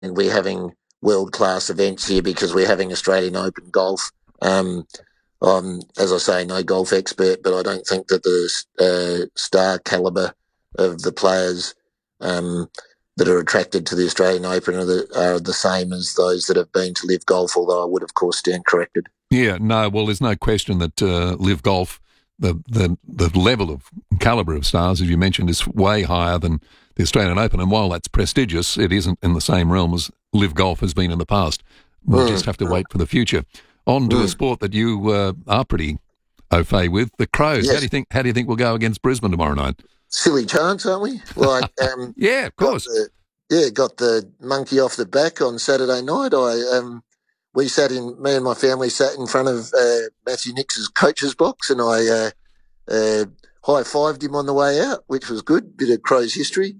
we're having world-class events here because we're having Australian Open golf. I'm, as I say, no golf expert, but I don't think that the star calibre of the players that are attracted to the Australian Open are the same as those that have been to Live Golf, although I would, of course, stand corrected. Yeah, no, well, there's no question that Live Golf, the level of calibre of stars, as you mentioned, is way higher than the Australian Open. And while that's prestigious, it isn't in the same realm as Live Golf has been in the past. We'll just have to wait for the future. On to a sport that you are pretty au fait with, the Crows. Yes. How do you think we'll go against Brisbane tomorrow night? Silly chance, aren't we? Like, yeah, of course. Got the monkey off the back on Saturday night. Me and my family sat in front of Matthew Nix's coach's box, and I high-fived him on the way out, which was good. Bit of Crows history.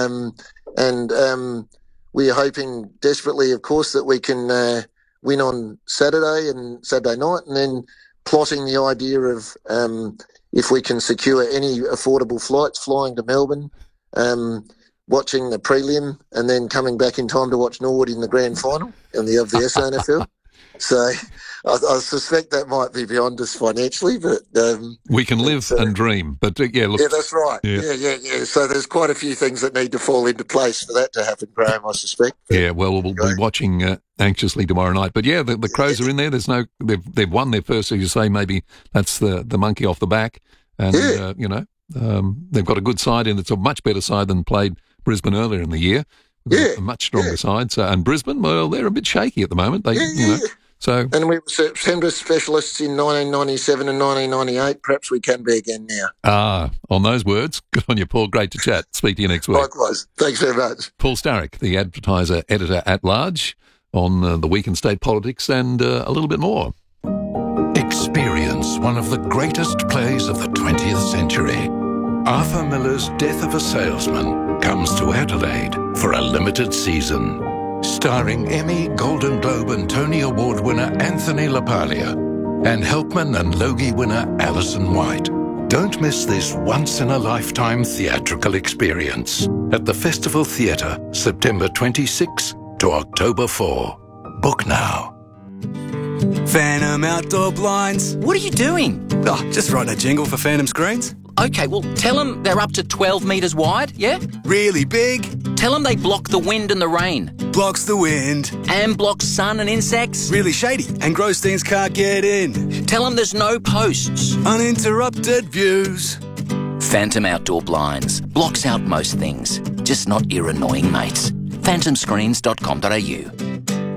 We are hoping desperately, of course, that we can win on Saturday night, and then plotting the idea of if we can secure any affordable flights flying to Melbourne, watching the prelim, and then coming back in time to watch Norwood in the grand final of the SANFL. So I suspect that might be beyond us financially, but we can live and dream. But look, yeah, that's right. Yeah. So there's quite a few things that need to fall into place for that to happen, Graham, I suspect. But, yeah, well, we'll be watching anxiously tomorrow night. But yeah, the Crows are in there. They've won their first, as you say. Maybe that's the monkey off the back, and they've got a good side, and it's a much better side than played Brisbane earlier in the year. A much stronger side. So, and Brisbane, well, they're a bit shaky at the moment. And we were September specialists in 1997 and 1998. Perhaps we can be again now. On those words, good on you, Paul. Great to chat. Speak to you next week. Likewise. Thanks very much. Paul Starrick, the Advertiser editor at large, on the week in state politics and a little bit more. Experience one of the greatest plays of the 20th century. Arthur Miller's Death of a Salesman comes to Adelaide for a limited season. Starring Emmy, Golden Globe and Tony Award winner Anthony LaPaglia and Helpman and Logie winner Alison White. Don't miss this once-in-a-lifetime theatrical experience at the Festival Theatre, September 26 to October 4. Book now. Phantom Outdoor Blinds. What are you doing? Oh, just writing a jingle for Phantom Screens. Okay, well, tell them they're up to 12 metres wide, yeah? Really big. Tell them they block the wind and the rain. Blocks the wind. And blocks sun and insects. Really shady, and Grossteins can't get in. Tell them there's no posts. Uninterrupted views. Phantom Outdoor Blinds. Blocks out most things, just not your annoying mates. phantomscreens.com.au.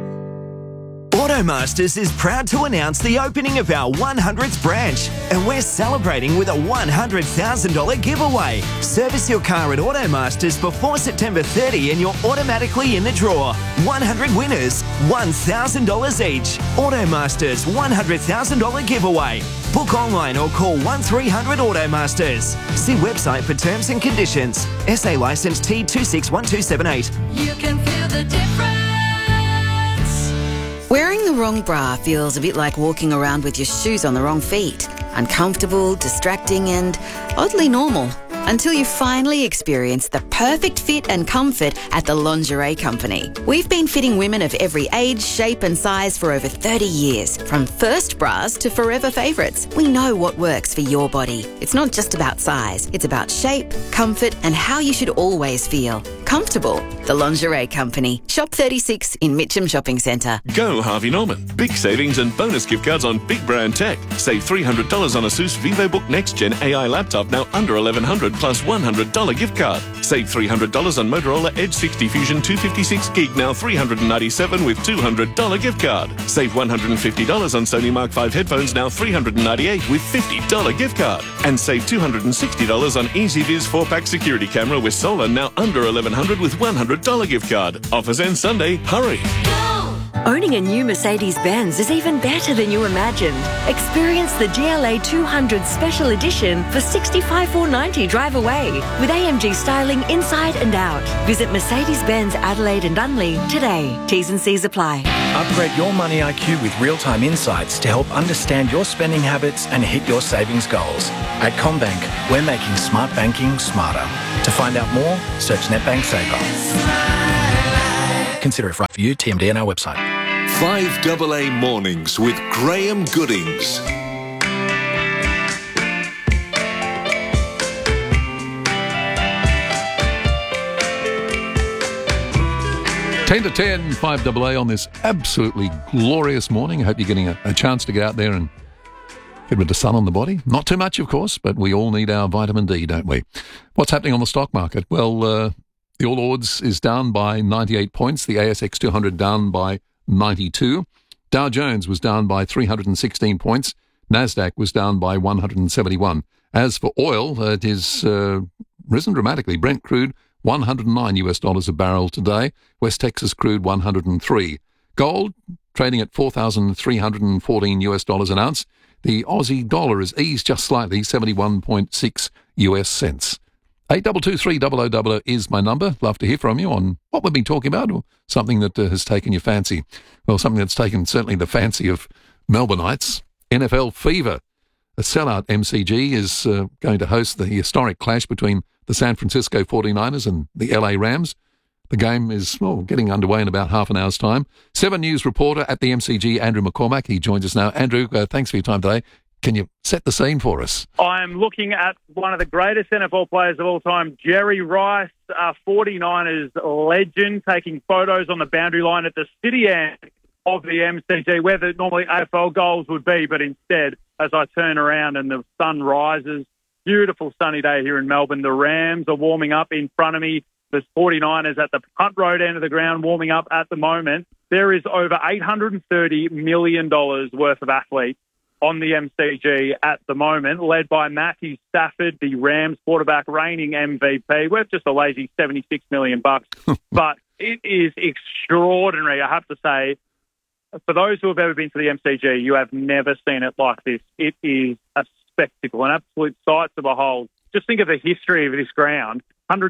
Automasters is proud to announce the opening of our 100th branch, and we're celebrating with a $100,000 giveaway. Service your car at Automasters before September 30 and you're automatically in the draw. 100 winners, $1,000 each. Automasters $100,000 giveaway. Book online or call 1300 Automasters. See website for terms and conditions. SA licence T261278. You can feel the difference. Wearing the wrong bra feels a bit like walking around with your shoes on the wrong feet. Uncomfortable, distracting and oddly normal. Until you finally experience the perfect fit and comfort at the Lingerie Company. We've been fitting women of every age, shape and size for over 30 years. From first bras to forever favourites. We know what works for your body. It's not just about size. It's about shape, comfort and how you should always feel. Comfortable. The Lingerie Company. Shop 36 in Mitcham Shopping Centre. Go Harvey Norman. Big savings and bonus gift cards on big brand tech. Save $300 on ASUS VivoBook Next Gen AI laptop, now under $1,100 plus $100 gift card. Save $300 on Motorola Edge 60 Fusion 256 gig, now $397 with $200 gift card. Save $150 on Sony Mark 5 headphones, now $398 with $50 gift card. And save $260 on EasyViz 4-pack security camera with solar, now under $1,100 with $100 gift card. Offers end Sunday. Hurry! Owning a new Mercedes-Benz is even better than you imagined. Experience the GLA 200 Special Edition for $65,490 drive away with AMG styling inside and out. Visit Mercedes-Benz Adelaide and Unley today. T's and C's apply. Upgrade your money IQ with real-time insights to help understand your spending habits and hit your savings goals. At CommBank, we're making smart banking smarter. To find out more, search NetBank Saver. Consider if right for you. TMD on our website. 5AA Mornings with Graham Goodings. Ten to 10, 5AA on this absolutely glorious morning. I hope you're getting a chance to get out there and get a bit of sun on the body. Not too much, of course, but we all need our vitamin D, don't we? What's happening on the stock market? Well, the All Ords is down by 98 points. The ASX 200 down by 92. Dow Jones was down by 316 points. Nasdaq was down by 171. As for oil, it is risen dramatically. Brent crude, $109 a barrel today. West Texas crude, 103. Gold trading at $4,314 an ounce. The Aussie dollar has eased just slightly, 71.6 US cents. 8223 is my number. Love to hear from you on what we've been talking about or something that has taken your fancy. Well, something that's taken certainly the fancy of Melbourneites. NFL fever. A sellout MCG is going to host the historic clash between the San Francisco 49ers and the LA Rams. The game is getting underway in about half an hour's time. 7 News reporter at the MCG, Andrew McCormack. He joins us now. Andrew, thanks for your time today. Can you set the scene for us? I'm looking at one of the greatest NFL players of all time, Jerry Rice, 49ers legend, taking photos on the boundary line at the city end of the MCG, where normally AFL goals would be, but instead, as I turn around and the sun rises, beautiful sunny day here in Melbourne, the Rams are warming up in front of me. The 49ers at the Punt Road end of the ground warming up at the moment. There is over $830 million worth of athletes on the MCG at the moment, led by Matthew Stafford, the Rams quarterback, reigning MVP. Worth just a lazy $76 million. But it is extraordinary, I have to say. For those who have ever been to the MCG, you have never seen it like this. It is a spectacle, an absolute sight to behold. Just think of the history of this ground.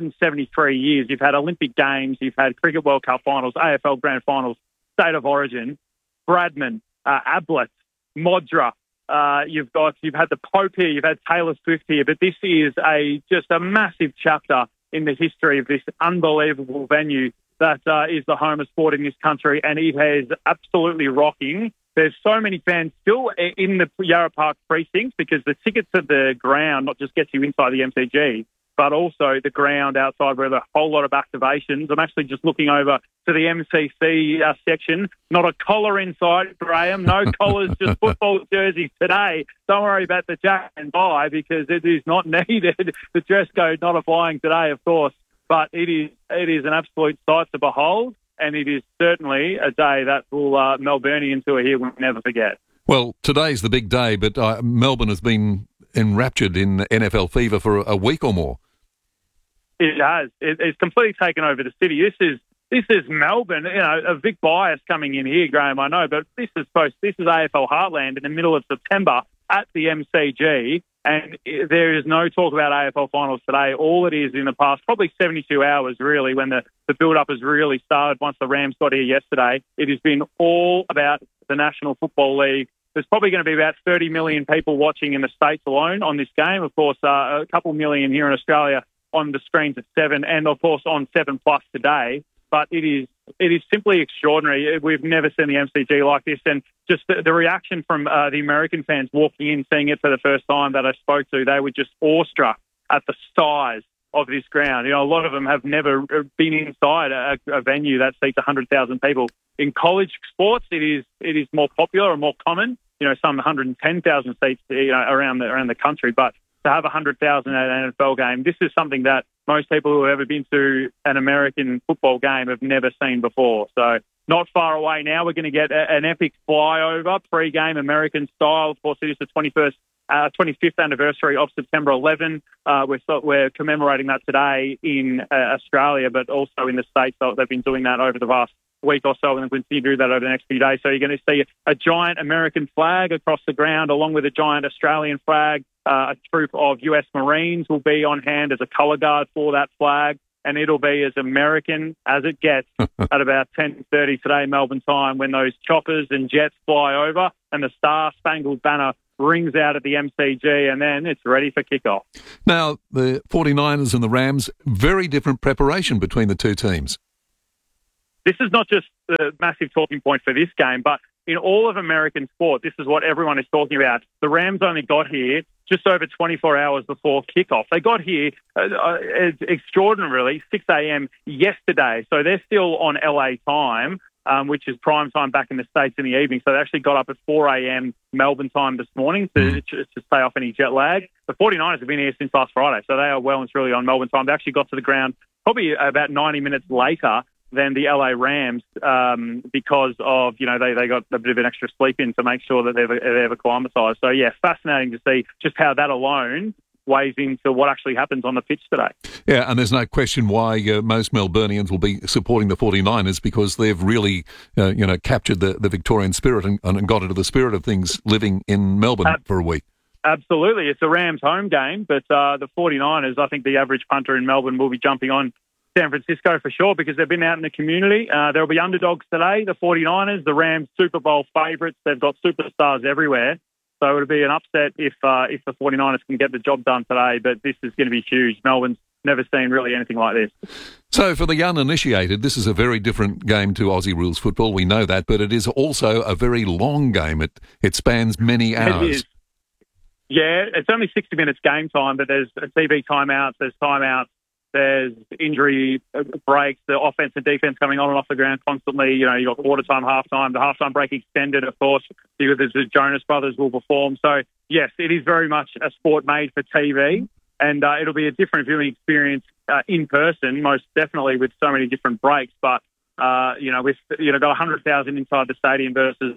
173 years. You've had Olympic Games, you've had Cricket World Cup finals, AFL Grand Finals, State of Origin, Bradman, Ablett, Modra. You've had the Pope here, you've had Taylor Swift here, but this is just a massive chapter in the history of this unbelievable venue that is the home of sport in this country, and it is absolutely rocking. There's so many fans still in the Yarra Park precinct because the tickets to the ground not just gets you inside the MCG, but also the ground outside where there's a whole lot of activations. I'm actually just looking over to the MCC section. Not a collar inside, Graham. No collars, just football jerseys today. Don't worry about the jack and tie because it is not needed. The dress code not applying today, of course. But it is an absolute sight to behold, and it is certainly a day that will Melburnians who are here will never forget. Well, today's the big day, but Melbourne has been enraptured in NFL fever for a week or more. It has. It's completely taken over the city. This is Melbourne. You know, a Vic bias coming in here, Graham. I know, but this is AFL Heartland in the middle of September at the MCG, and there is no talk about AFL finals today. All it is in the past probably 72 hours, really, when the build-up has really started. Once the Rams got here yesterday, it has been all about the National Football League. There's probably going to be about 30 million people watching in the States alone on this game. Of course, a couple million here in Australia on the screens at 7 and, of course, on 7 Plus today. But it is simply extraordinary. We've never seen the MCG like this. And just the reaction from the American fans walking in, seeing it for the first time that I spoke to, they were just awestruck at the size of this ground. You know, a lot of them have never been inside a venue that seats 100,000 people. In college sports, it is more popular or more common. You know, some 110,000 seats, around the country. But to have 100,000 at an NFL game, this is something that most people who have ever been to an American football game have never seen before. So not far away now, we're going to get an epic flyover, pre-game American style. Of course, it is the 25th anniversary of September 11. We're commemorating that today in Australia, but also in the States. So they've been doing that over the past week or so, and they'll continue to do that over the next few days. So you're going to see a giant American flag across the ground, along with a giant Australian flag. A troop of US Marines will be on hand as a colour guard for that flag, and it'll be as American as it gets at about 10:30 today, Melbourne time, when those choppers and jets fly over and the Star-Spangled Banner rings out at the MCG, and then it's ready for kickoff. Now, the 49ers and the Rams, very different preparation between the two teams. this is not just the massive talking point for this game, but in all of American sport, this is what everyone is talking about. The Rams only got here just over 24 hours before kickoff. They got here extraordinarily 6 a.m. yesterday, so they're still on LA time, which is prime time back in the States in the evening. So they actually got up at 4 a.m. Melbourne time this morning to stay off any jet lag. The 49ers have been here since last Friday, so they are well and truly on Melbourne time. They actually got to the ground probably about 90 minutes later than the LA Rams because of, they got a bit of an extra sleep in to make sure that they've acclimatised. So, yeah, fascinating to see just how that alone weighs into what actually happens on the pitch today. Yeah, and there's no question why most Melburnians will be supporting the 49ers because they've really, captured the Victorian spirit and got into the spirit of things living in Melbourne for a week. Absolutely. It's a Rams home game, but the 49ers, I think the average punter in Melbourne will be jumping on San Francisco for sure because they've been out in the community. There'll be underdogs today, the 49ers, the Rams Super Bowl favourites. They've got superstars everywhere. So it'll be an upset if the 49ers can get the job done today, but this is going to be huge. Melbourne's never seen really anything like this. So for the uninitiated, this is a very different game to Aussie rules football. We know that, but it is also a very long game. It spans many hours. It is. Yeah, it's only 60 minutes game time, but there's TV timeouts, there's timeouts, there's injury breaks, the offense and defense coming on and off the ground constantly. You got quarter time, halftime, the halftime break extended, of course. The Jonas Brothers will perform. So, yes, it is very much a sport made for TV, and it'll be a different viewing experience in person, most definitely with so many different breaks. But, with got 100,000 inside the stadium versus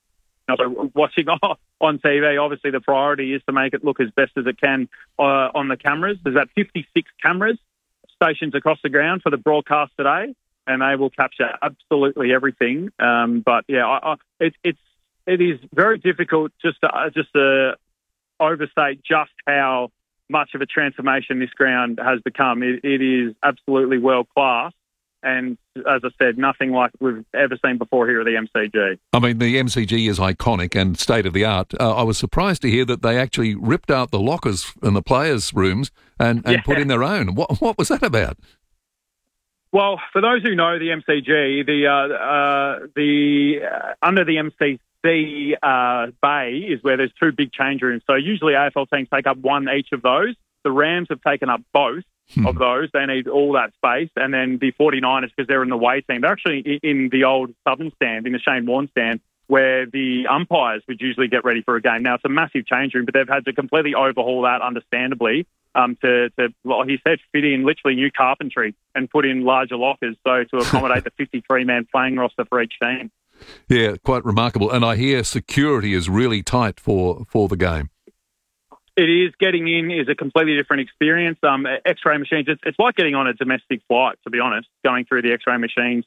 watching on TV, obviously the priority is to make it look as best as it can on the cameras. There's about 56 cameras stations across the ground for the broadcast today, and they will capture absolutely everything. But yeah, it is very difficult just to overstate just how much of a transformation this ground has become. It is absolutely world class. And as I said, nothing like we've ever seen before here at the MCG. I mean, the MCG is iconic and state-of-the-art. I was surprised to hear that they actually ripped out the lockers in the players' rooms and put in their own. What was that about? Well, for those who know the MCG, under the MCC bay is where there's two big change rooms. So usually AFL teams take up one each of those. The Rams have taken up both of those. They need all that space. And then the 49ers, because they're in the away team, they're actually in the old Southern stand, in the Shane Warne stand, where the umpires would usually get ready for a game. Now, it's a massive change room, but they've had to completely overhaul that, understandably, to like he said, fit in literally new carpentry and put in larger lockers, so to accommodate the 53-man playing roster for each team. Yeah, quite remarkable. And I hear security is really tight for the game. It is. Getting in is a completely different experience. X-ray machines, it's like getting on a domestic flight, to be honest, going through the X-ray machines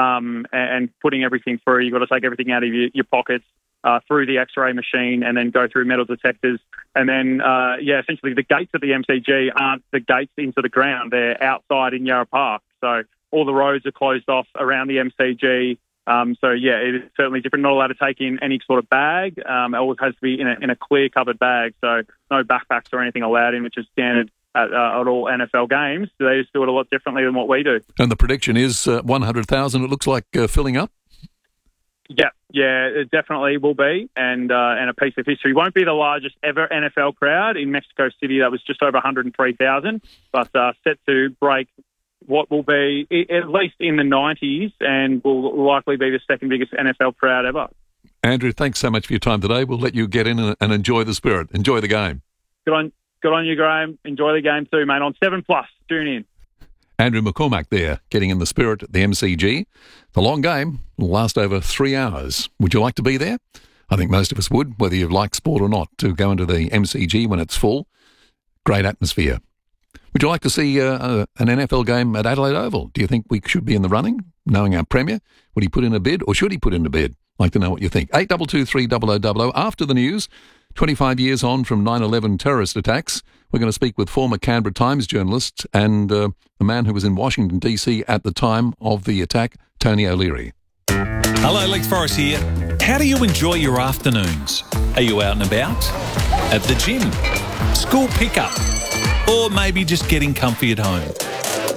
and putting everything through. You've got to take everything out of your pockets through the X-ray machine and then go through metal detectors. And then, essentially the gates of the MCG aren't the gates into the ground. They're outside in Yarra Park. So all the roads are closed off around the MCG. It is certainly different. Not allowed to take in any sort of bag. It always has to be in a clear covered bag. So no backpacks or anything allowed in, which is standard at all NFL games. They just do it a lot differently than what we do. And the prediction is 100,000. It looks like filling up. Yeah, it definitely will be, and a piece of history. Won't be the largest ever NFL crowd in Mexico City. That was just over 103,000, but set to break what will be at least in the 90s and will likely be the second biggest NFL crowd ever. Andrew, thanks so much for your time today. We'll let you get in and enjoy the spirit. Enjoy the game. Good on you, Graham. Enjoy the game too, mate. On 7+, tune in. Andrew McCormack there, getting in the spirit at the MCG. The long game will last over 3 hours. Would you like to be there? I think most of us would, whether you like sport or not, to go into the MCG when it's full. Great atmosphere. Would you like to see an NFL game at Adelaide Oval? Do you think we should be in the running, knowing our Premier? Would he put in a bid or should he put in a bid? I'd like to know what you think. 822 300 after the news. 25 years on from 9/11 terrorist attacks, we're going to speak with former Canberra Times journalist and the man who was in Washington, D.C. at the time of the attack, Tony O'Leary. Hello, Lex Forrest here. How do you enjoy your afternoons? Are you out and about? At the gym? School pickup? Or maybe just getting comfy at home?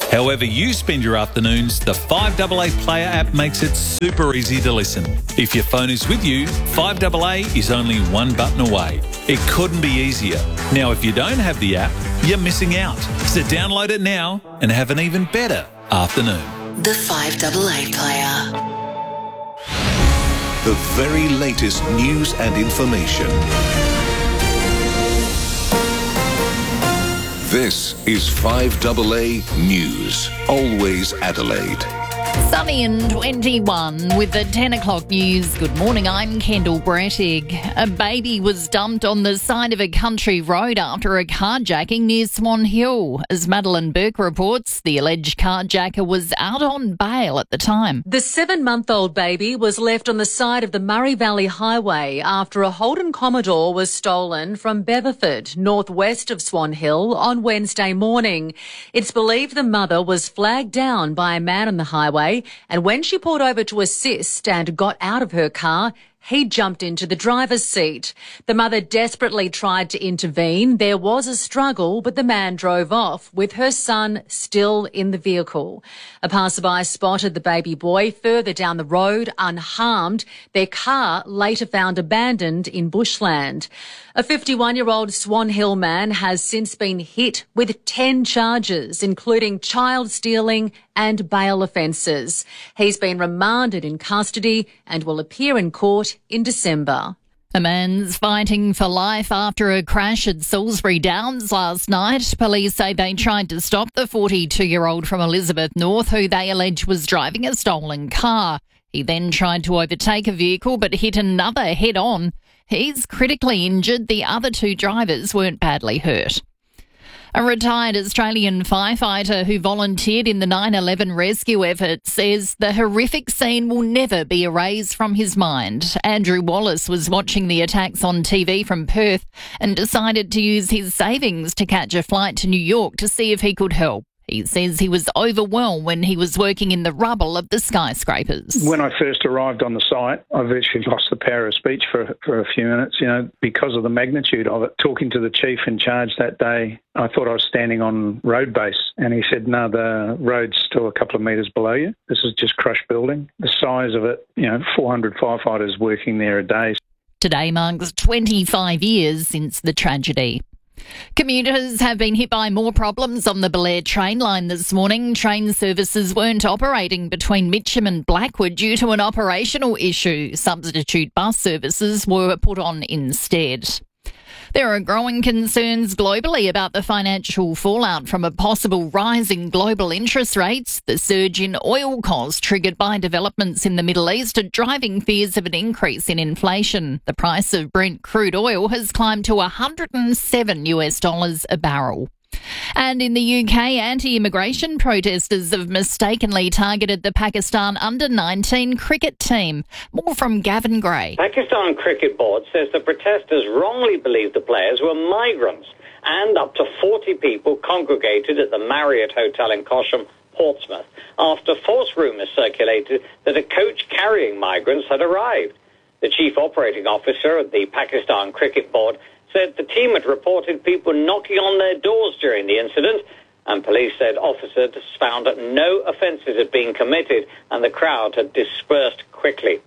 However you spend your afternoons, the 5AA Player app makes it super easy to listen. If your phone is with you, 5AA is only one button away. It couldn't be easier. Now, if you don't have the app, you're missing out. So download it now and have an even better afternoon. The 5AA Player. The very latest news and information. This is 5AA News. Always Adelaide. Sunny and 21 with the 10 o'clock news. Good morning, I'm Kendall Brettig. A baby was dumped on the side of a country road after a carjacking near Swan Hill. As Madeline Burke reports, the alleged carjacker was out on bail at the time. The 7-month-old baby was left on the side of the Murray Valley Highway after a Holden Commodore was stolen from Beverford, northwest of Swan Hill, on Wednesday morning. It's believed the mother was flagged down by a man on the highway, and when she pulled over to assist and got out of her car, he jumped into the driver's seat. The mother desperately tried to intervene. There was a struggle, but the man drove off with her son still in the vehicle. A passerby spotted the baby boy further down the road unharmed. Their car later found abandoned in bushland. A 51-year-old Swan Hill man has since been hit with 10 charges, including child stealing and bail offences. He's been remanded in custody and will appear in court in December. A man's fighting for life after a crash at Salisbury Downs last night. Police say they tried to stop the 42-year-old from Elizabeth North, who they allege was driving a stolen car. He then tried to overtake a vehicle but hit another head-on. He's critically injured. The other 2 drivers weren't badly hurt. A retired Australian firefighter who volunteered in the 9/11 rescue effort says the horrific scene will never be erased from his mind. Andrew Wallace was watching the attacks on TV from Perth and decided to use his savings to catch a flight to New York to see if he could help. He says he was overwhelmed when he was working in the rubble of the skyscrapers. When I first arrived on the site, I virtually lost the power of speech for a few minutes, because of the magnitude of it. Talking to the chief in charge that day, I thought I was standing on road base, and he said, no, the road's still a couple of metres below you. This is just crushed building. The size of it, 400 firefighters working there a day. Today marks 25 years since the tragedy. Commuters have been hit by more problems on the Belair train line this morning. Train services weren't operating between Mitcham and Blackwood due to an operational issue. Substitute bus services were put on instead. There are growing concerns globally about the financial fallout from a possible rise in global interest rates. The surge in oil costs triggered by developments in the Middle East are driving fears of an increase in inflation. The price of Brent crude oil has climbed to $107 a barrel. And in the UK, anti-immigration protesters have mistakenly targeted the Pakistan under-19 cricket team. More from Gavin Gray. Pakistan Cricket Board says the protesters wrongly believed the players were migrants, and up to 40 people congregated at the Marriott Hotel in Cosham, Portsmouth, after false rumours circulated that a coach carrying migrants had arrived. The chief operating officer of the Pakistan Cricket Board said the team had reported people knocking on their doors during the incident, and police said officers found that no offences had been committed and the crowd had dispersed quickly.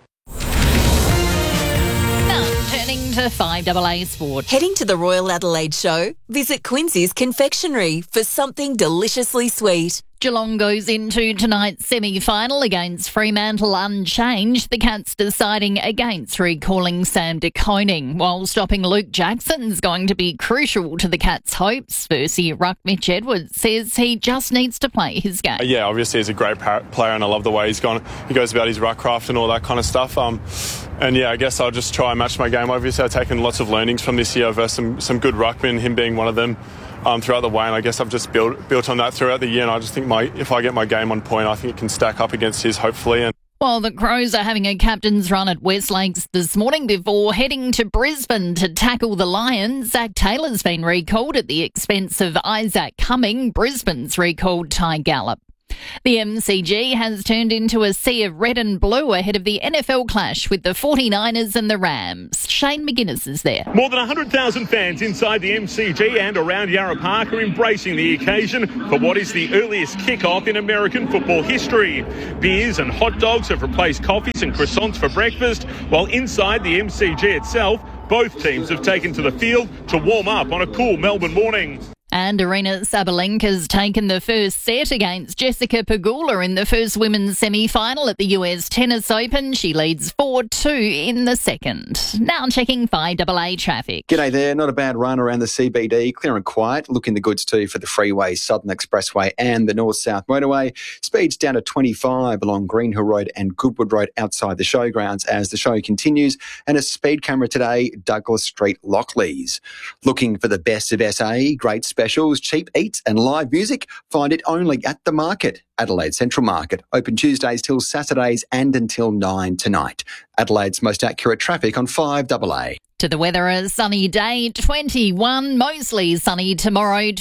Now, turning to 5AA Sport. Heading to the Royal Adelaide Show? Visit Quincy's Confectionery for something deliciously sweet. Geelong goes into tonight's semi-final against Fremantle unchanged. The Cats deciding against recalling Sam de Koning, while stopping Luke Jackson's going to be crucial to the Cats' hopes. Versi Ruck Mitch Edwards says he just needs to play his game. Yeah, obviously he's a great player and I love the way he goes about his ruck craft and all that kind of stuff. And yeah, I guess I'll just try and match my game. Obviously I've taken lots of learnings from this year versus some good ruckmen, him being one of them. Throughout the way, and I guess I've just built on that throughout the year, and I just think if I get my game on point, I think it can stack up against his, hopefully. And Well, the Crows are having a captain's run at Westlakes this morning before heading to Brisbane to tackle the Lions. Zach Taylor's been recalled at the expense of Isaac Cumming. Brisbane's recalled Ty Gallop. The MCG has turned into a sea of red and blue ahead of the NFL clash with the 49ers and the Rams. Shane McGuinness is there. More than 100,000 fans inside the MCG and around Yarra Park are embracing the occasion for what is the earliest kick-off in American football history. Beers and hot dogs have replaced coffees and croissants for breakfast, while inside the MCG itself, both teams have taken to the field to warm up on a cool Melbourne morning. And Arina Sabalenka's taken the first set against Jessica Pegula in the first women's semi-final at the US Tennis Open. She leads 4-2 in the second. Now checking 5AA traffic. G'day there. Not a bad run around the CBD. Clear and quiet. Looking the goods too for the freeway, Southern Expressway and the North-South Motorway. Speeds down to 25 along Green Hill Road and Goodwood Road outside the showgrounds as the show continues. And a speed camera today, Douglas Street, Lockleys. Looking for the best of SA, great specials, cheap eats and live music? Find it only at The Market, Adelaide Central Market. Open Tuesdays till Saturdays and until 9 tonight. Adelaide's most accurate traffic on 5AA. To the weather, a sunny day, 21, mostly sunny tomorrow,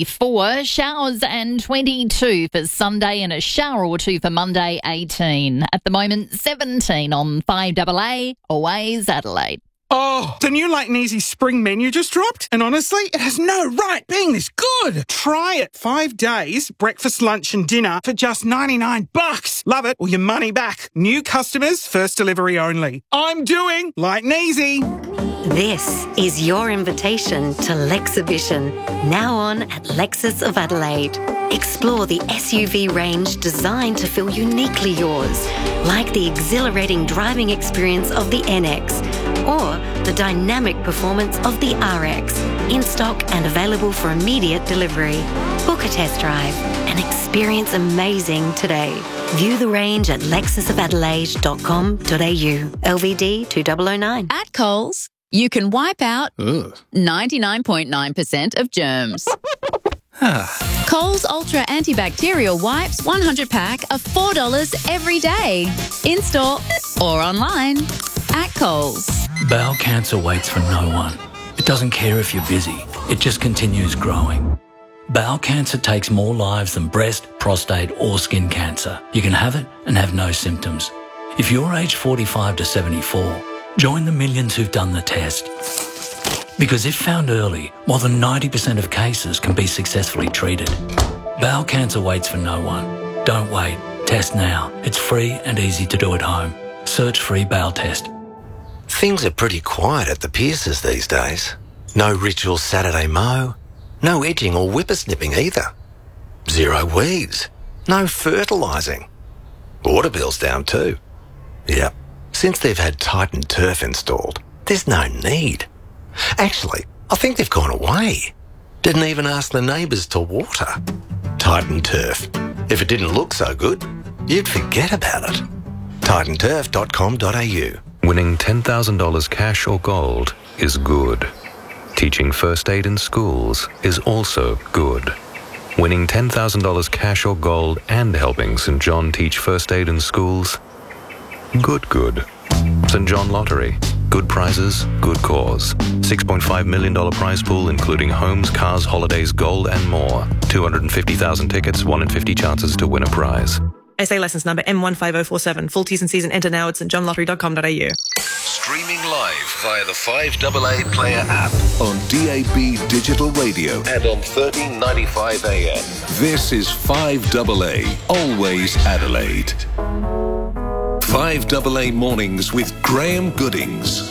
24, showers and 22 for Sunday and a shower or two for Monday, 18. At the moment, 17 on 5AA, always Adelaide. Oh, the new Light and Easy spring menu just dropped, and honestly, it has no right being this good. Try it. 5 days, breakfast, lunch and dinner for just $99. Love it or your money back. New customers, first delivery only. I'm doing Light and Easy. This is your invitation to Lexhibition, now on at Lexus of Adelaide. Explore the SUV range designed to feel uniquely yours, like the exhilarating driving experience of the NX or the dynamic performance of the RX, in stock and available for immediate delivery. Book a test drive and experience amazing today. View the range at lexusofadelaide.com.au. LVD 2009. At Coles, you can wipe out 99.9% of germs. Coles Ultra Antibacterial Wipes 100 pack are $4 every day. In store or online. At Coles. Bowel cancer waits for no one. It doesn't care if you're busy. It just continues growing. Bowel cancer takes more lives than breast, prostate or skin cancer. You can have it and have no symptoms. If you're aged 45 to 74, join the millions who've done the test. Because if found early, more than 90% of cases can be successfully treated. Bowel cancer waits for no one. Don't wait. Test now. It's free and easy to do at home. Search free bowel test. Things are pretty quiet at the Pierces these days. No ritual Saturday mow. No edging or whippersnipping either. Zero weeds. No fertilising. Water bill's down too. Yep. Since they've had Titan Turf installed, there's no need. Actually, I think they've gone away. Didn't even ask the neighbours to water. Titan Turf. If it didn't look so good, you'd forget about it. TitanTurf.com.au. Winning $10,000 cash or gold is good. Teaching first aid in schools is also good. Winning $10,000 cash or gold and helping St. John teach first aid in schools? Good. St. John Lottery. Good prizes, good cause. $6.5 million prize pool including homes, cars, holidays, gold and more. 250,000 tickets, 1 in 50 chances to win a prize. SA licence number M15047. Full T's and C's and enter now at stjohnlottery.com.au. Streaming live via the 5AA Player app on DAB Digital Radio and on 1395 AM. This is 5AA, always Adelaide. 5AA Mornings with Graham Goodings.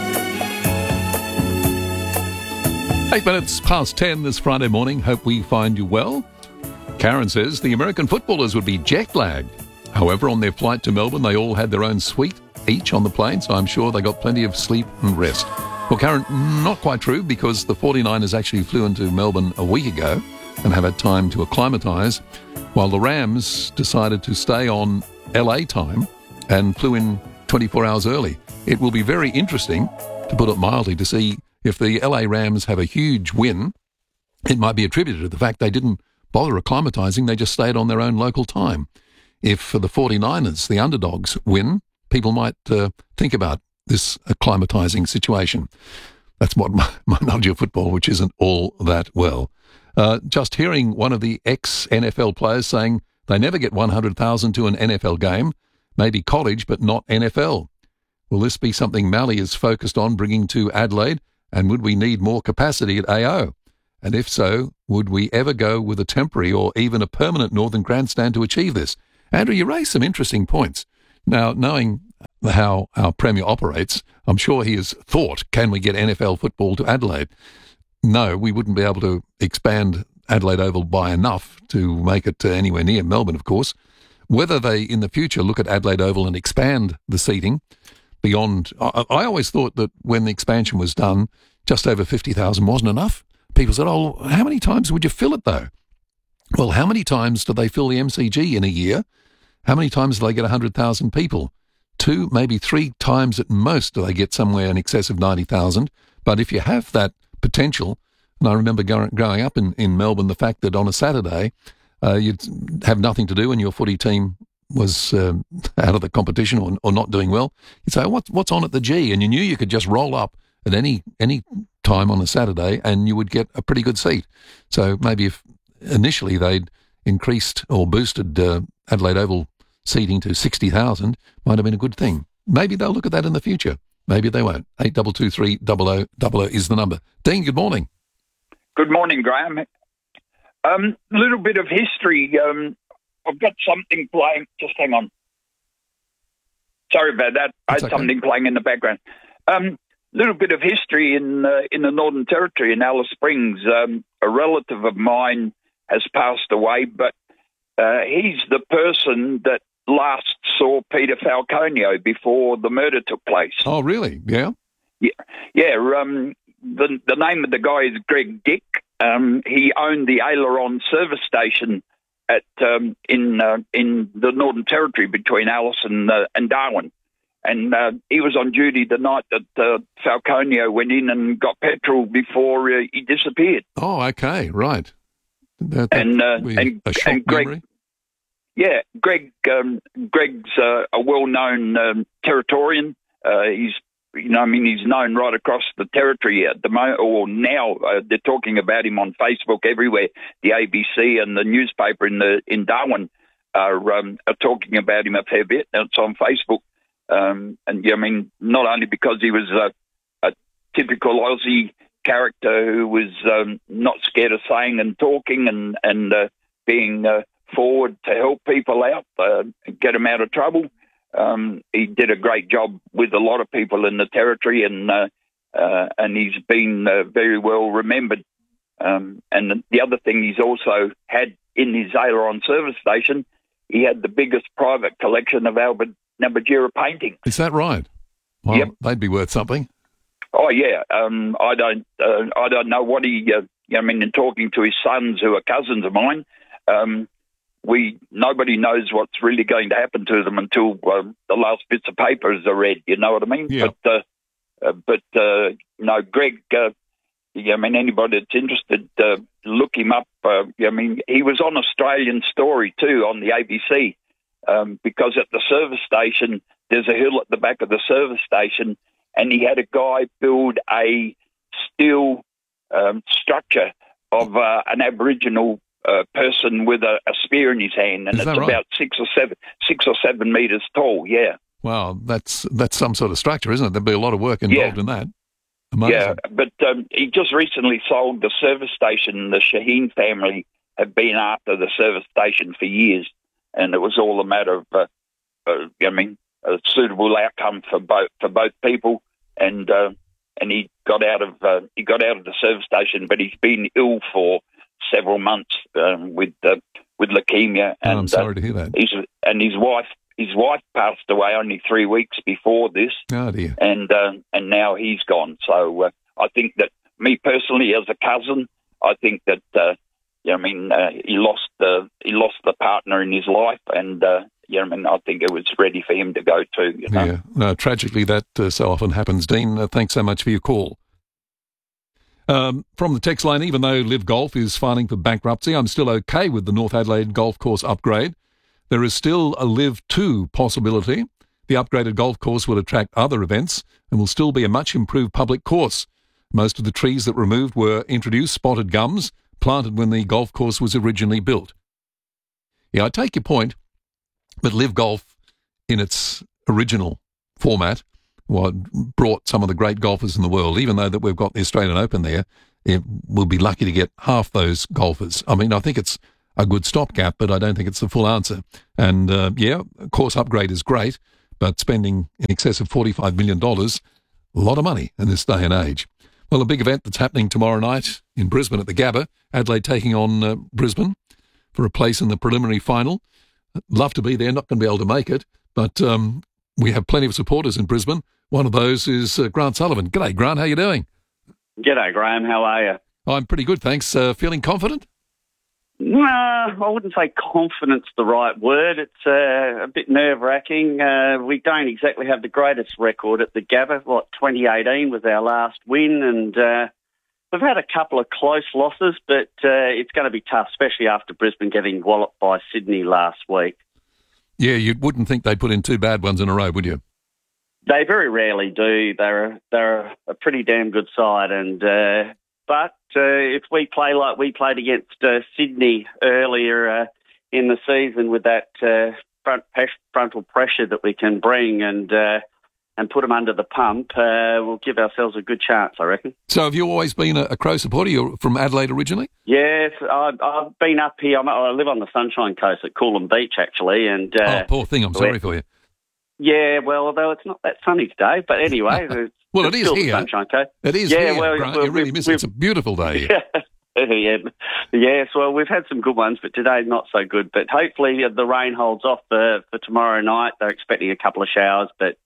8 minutes past 10 this Friday morning. Hope we find you well. Karen says the American footballers would be jet-lagged. However, on their flight to Melbourne, they all had their own suite each on the plane, so I'm sure they got plenty of sleep and rest. Well, Karen, not quite true, because the 49ers actually flew into Melbourne a week ago and have had time to acclimatise, while the Rams decided to stay on LA time and flew in 24 hours early. It will be very interesting, to put it mildly, to see if the LA Rams have a huge win. It might be attributed to the fact they didn't bother acclimatising, they just stayed on their own local time. If for the 49ers, the underdogs, win, people might think about this acclimatising situation. That's what my knowledge of football, which isn't all that well. Just hearing one of the ex-NFL players saying They never get 100,000 to an NFL game, maybe college, but not NFL. Will this be something Mallee is focused on bringing to Adelaide, and would we need more capacity at AO? And if so, would we ever go with a temporary or even a permanent Northern Grandstand to achieve this? Andrew, you raised some interesting points. Now, knowing how our Premier operates, I'm sure he has thought, can we get NFL football to Adelaide? No, we wouldn't be able to expand Adelaide Oval by enough to make it anywhere near Melbourne, of course. Whether they, in the future, look at Adelaide Oval and expand the seating beyond... I always thought that when the expansion was done, just over 50,000 wasn't enough. People said, oh, how many times would you fill it, though? Well, how many times do they fill the MCG in a year? How many times do they get 100,000 people? 2, maybe 3 times at most do they get somewhere in excess of 90,000. But if you have that potential, and I remember growing up in Melbourne, the fact that on a Saturday you'd have nothing to do and your footy team was out of the competition or not doing well, you'd say, what's on at the G? And you knew you could just roll up at any time on a Saturday and you would get a pretty good seat. So maybe if initially they'd increased or boosted Adelaide Oval seating to 60,000, might have been a good thing. Maybe they'll look at that in the future. Maybe they won't. 8223 0000 is the number. Dean, good morning. Good morning, Graham. Little bit of history. I've got something playing. Just hang on. Sorry about that. I had something playing in the background. Little bit of history in the Northern Territory in Alice Springs. A relative of mine has passed away, but he's the person that last saw Peter Falconio before the murder took place. Oh, really? Yeah? Yeah. The name of the guy is Greg Dick. He owned the Aileron service station at in the Northern Territory between Alice and Darwin. And he was on duty the night that Falconio went in and got petrol before he disappeared. Oh, okay, right. And Greg... Memory? Yeah, Greg's a well-known Territorian. He's known right across the territory at the moment, or now they're talking about him on Facebook everywhere. The ABC and the newspaper in Darwin are talking about him a fair bit. It's on Facebook. Not only because he was a typical Aussie character who was not scared of saying and talking and being forward to help people out, get them out of trouble. He did a great job with a lot of people in the territory, and he's been very well remembered. And the other thing he's also had in his Aileron service station, he had the biggest private collection of Albert Nabatjira paintings. Is that right? Well, yep. They'd be worth something. Oh yeah. I don't know what he. In talking to his sons, who are cousins of mine, nobody knows what's really going to happen to them until the last bits of papers are read. You know what I mean? Yeah. But Greg. Anybody that's interested, look him up. He was on Australian Story too on the ABC, because at the service station there's a hill at the back of the service station, and he had a guy build a steel structure of an Aboriginal person with a spear in his hand, and it's right? about 6 or 7 meters tall. Yeah. Wow, that's some sort of structure, isn't it? There'd be a lot of work involved in that. Amazing. Yeah, but he just recently sold the service station. The Shaheen family have been after the service station for years, and it was all a matter of, a suitable outcome for both people. And he got out of the service station, but he's been ill for several months with leukemia. And I'm sorry to hear that. His wife passed away only 3 weeks before this. Oh dear. And now he's gone. So I think that, me personally, as a cousin, I think that he lost the partner in his life, and I think it was ready for him to go too. You know? Yeah. No, tragically, that so often happens. Dean, thanks so much for your call. From the text line, even though Live Golf is filing for bankruptcy, I'm still okay with the North Adelaide golf course upgrade. There is still a Live 2 possibility. The upgraded golf course will attract other events and will still be a much improved public course. Most of the trees that removed were introduced spotted gums, planted when the golf course was originally built. Yeah, I take your point, but Live Golf in its original format brought some of the great golfers in the world. Even though that we've got the Australian Open there, we'll be lucky to get half those golfers. I mean, I think it's a good stopgap, but I don't think it's the full answer. And, course upgrade is great, but spending in excess of $45 million, a lot of money in this day and age. Well, a big event that's happening tomorrow night in Brisbane at the Gabba. Adelaide taking on Brisbane for a place in the preliminary final. Love to be there, not going to be able to make it, but we have plenty of supporters in Brisbane. One of those is Grant Sullivan. G'day, Grant. How you doing? G'day, Graham. How are you? I'm pretty good, thanks. Feeling confident? No, I wouldn't say confident's the right word. It's a bit nerve-wracking. We don't exactly have the greatest record at the Gabba. 2018 was our last win, and we've had a couple of close losses, but it's going to be tough, especially after Brisbane getting walloped by Sydney last week. Yeah, you wouldn't think they'd put in two bad ones in a row, would you? They very rarely do. They're a pretty damn good side, and but if we play like we played against Sydney earlier in the season with that frontal pressure that we can bring and put them under the pump, we'll give ourselves a good chance, I reckon. So have you always been a Crow supporter? You're from Adelaide originally? Yes, I've been up here. I live on the Sunshine Coast at Coolum Beach, actually. And poor thing. I'm sorry for you. Yeah, well, although it's not that sunny today, but anyway. Well, it is here. Sunshine Coast. It is here, Grant. You really miss it. It's a beautiful day here. Yes, well, we've had some good ones, but today's not so good. But hopefully the rain holds off for tomorrow night. They're expecting a couple of showers, but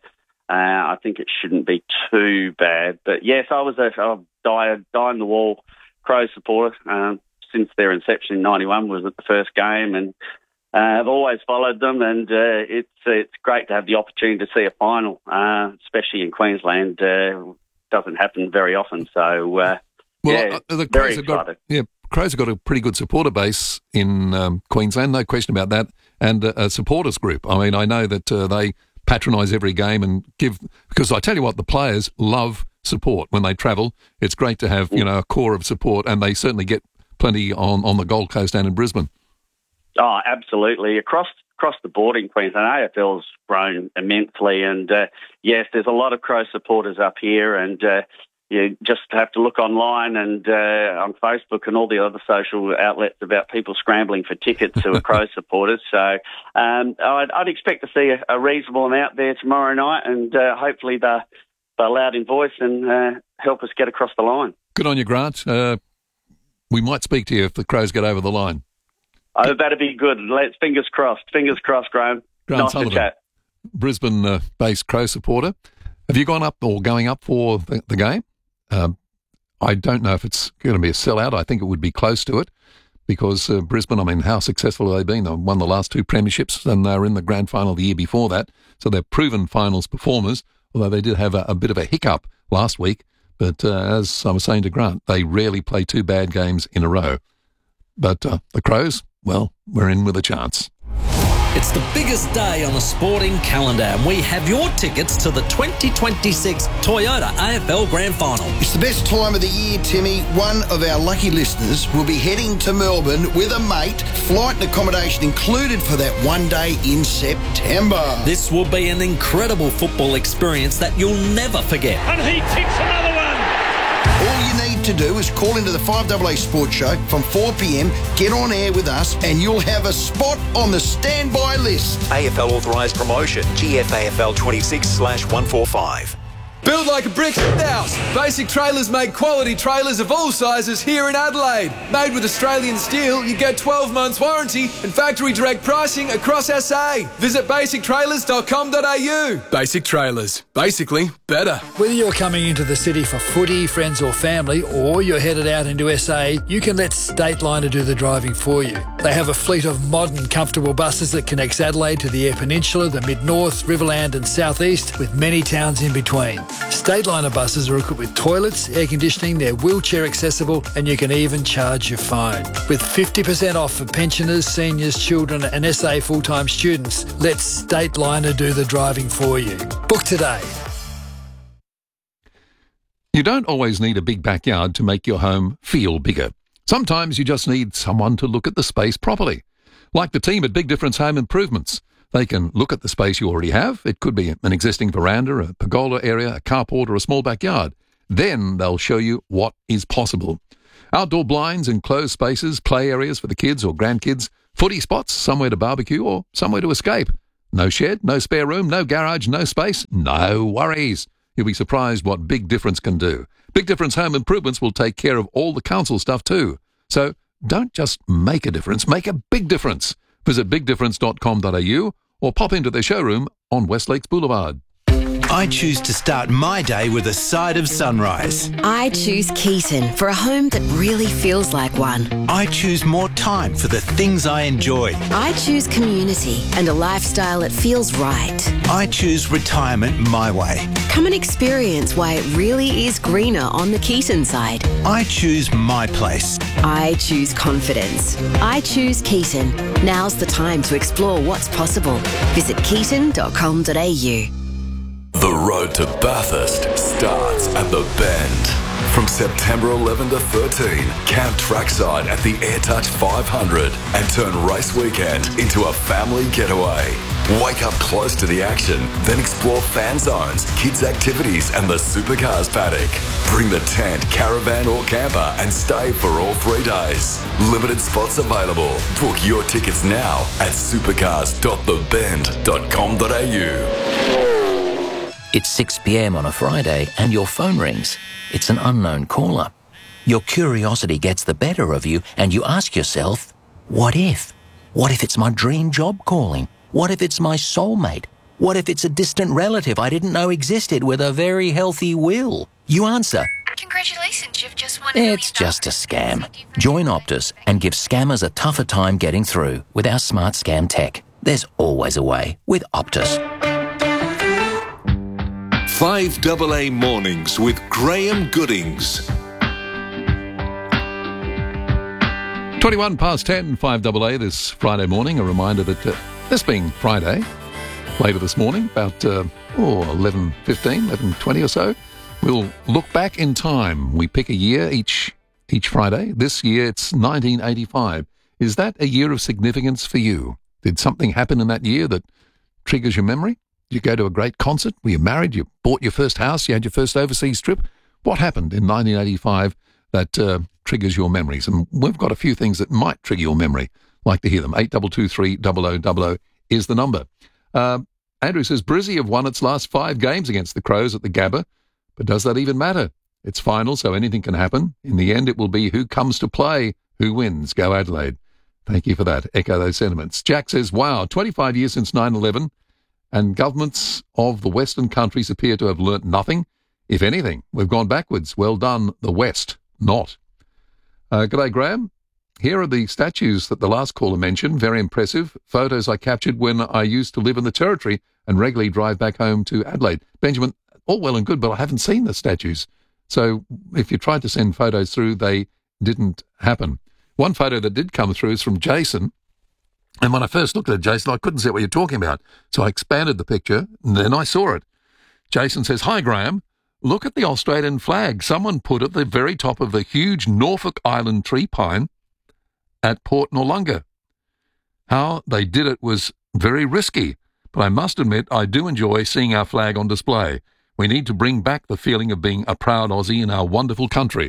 I think it shouldn't be too bad. But yes, I was a die-in-the-wall Crow supporter since their inception in '91. Was at the first game, and I've always followed them, and it's great to have the opportunity to see a final, especially in Queensland. Doesn't happen very often, so the Crows have got Crows have got a pretty good supporter base in Queensland, no question about that, and a supporters group. I mean, I know that they patronise every game and give, because I tell you what, the players love support when they travel. It's great to have a core of support, and they certainly get plenty on the Gold Coast and in Brisbane. Oh, absolutely. Across the board in Queensland, AFL's grown immensely, and yes, there's a lot of Crow supporters up here, and you just have to look online and on Facebook and all the other social outlets about people scrambling for tickets who are Crow supporters. So I'd expect to see a reasonable amount there tomorrow night, and hopefully they're loud in voice and help us get across the line. Good on you, Grant. We might speak to you if the Crows get over the line. Oh, that'd be good. Let's fingers crossed. Fingers crossed, Graham. Grant nice Sullivan, to chat. Brisbane-based Crow supporter. Have you gone up or going up for the game? I don't know if it's going to be a sellout. I think it would be close to it because Brisbane, I mean, how successful have they been? They won the last two premierships and they were in the grand final the year before that. So they're proven finals performers, although they did have a bit of a hiccup last week. But as I was saying to Grant, they rarely play two bad games in a row. But the Crows, well, we're in with a chance. It's the biggest day on the sporting calendar, and we have your tickets to the 2026 Toyota AFL Grand Final. It's the best time of the year, Timmy. One of our lucky listeners will be heading to Melbourne with a mate, flight and accommodation included for that one day in September. This will be an incredible football experience that you'll never forget. And he ticks another one. All you need to do is call into the 5AA Sports Show from 4 p.m, get on air with us, and you'll have a spot on the standby list. AFL authorised promotion, GFAFL 26/145. Build like a brick house. Basic Trailers make quality trailers of all sizes here in Adelaide. Made with Australian steel, you get 12 months warranty and factory direct pricing across SA. Visit basictrailers.com.au. Basic Trailers. Basically better. Whether you're coming into the city for footy, friends or family, or you're headed out into SA, you can let Stateliner do the driving for you. They have a fleet of modern, comfortable buses that connects Adelaide to the Eyre Peninsula, the Mid-North, Riverland and South East, with many towns in between. Stateliner buses are equipped with toilets, air conditioning, they're wheelchair accessible, and you can even charge your phone. With 50% off for pensioners, seniors, children and SA full-time students, let Stateliner do the driving for you. Book today. You don't always need a big backyard to make your home feel bigger. Sometimes you just need someone to look at the space properly. Like the team at Big Difference Home Improvements. They can look at the space you already have. It could be an existing veranda, a pergola area, a carport or a small backyard. Then they'll show you what is possible. Outdoor blinds, enclosed spaces, play areas for the kids or grandkids, footy spots, somewhere to barbecue or somewhere to escape. No shed, no spare room, no garage, no space. No worries. You'll be surprised what Big Difference can do. Big Difference Home Improvements will take care of all the council stuff too. So don't just make a difference, make a big difference. Visit bigdifference.com.au or pop into their showroom on West Lakes Boulevard. I choose to start my day with a side of sunrise. I choose Keaton for a home that really feels like one. I choose more time for the things I enjoy. I choose community and a lifestyle that feels right. I choose retirement my way. Come and experience why it really is greener on the Keaton side. I choose my place. I choose confidence. I choose Keaton. Now's the time to explore what's possible. Visit keaton.com.au. The road to Bathurst starts at the Bend. From September 11 to 13, camp trackside at the AirTouch 500 and turn race weekend into a family getaway. Wake up close to the action, then explore fan zones, kids' activities and the supercars paddock. Bring the tent, caravan or camper and stay for all 3 days. Limited spots available. Book your tickets now at supercars.thebend.com.au. It's 6 p.m. on a Friday and your phone rings. It's an unknown caller. Your curiosity gets the better of you and you ask yourself, what if? What if it's my dream job calling? What if it's my soulmate? What if it's a distant relative I didn't know existed with a very healthy will? You answer, congratulations, you've just won. It's just a scam. Join Optus and give scammers a tougher time getting through with our smart scam tech. There's always a way with Optus. 5AA Mornings with Graham Goodings. 21 past 10, 5AA this Friday morning. A reminder that this being Friday, later this morning, about 11:15, 11:20 or so, we'll look back in time. We pick a year each Friday. This year it's 1985. Is that a year of significance for you? Did something happen in that year that triggers your memory? Did you go to a great concert? Were you married? You bought your first house? You had your first overseas trip? What happened in 1985 that triggers your memories? And we've got a few things that might trigger your memory. Like to hear them. 8223 0000 is the number. Andrew says, Brizzy have won its last 5 games against the Crows at the Gabba. But does that even matter? It's final, so anything can happen. In the end, it will be who comes to play, who wins. Go Adelaide. Thank you for that. Echo those sentiments. Jack says, wow, 25 years since 9/11. And governments of the Western countries appear to have learnt nothing. If anything, we've gone backwards. Well done, the West. Not. G'day, Graham. Here are the statues that the last caller mentioned. Very impressive. Photos I captured when I used to live in the Territory and regularly drive back home to Adelaide. Benjamin, all well and good, but I haven't seen the statues. So if you tried to send photos through, they didn't happen. One photo that did come through is from Jason. And when I first looked at it, Jason, I couldn't see what you're talking about. So I expanded the picture, and then I saw it. Jason says, hi, Graham. Look at the Australian flag. Someone put at the very top of the huge Norfolk Island tree pine at Port Noarlunga. How they did it was very risky, but I must admit I do enjoy seeing our flag on display. We need to bring back the feeling of being a proud Aussie in our wonderful country.